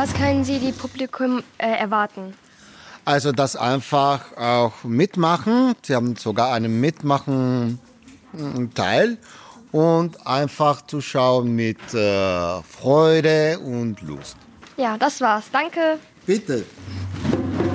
Was können Sie die Publikum erwarten? Also das einfach auch mitmachen. Sie haben sogar einen Mitmachen-Teil und einfach zu schauen mit Freude und Lust. Ja, das war's. Danke. Bitte.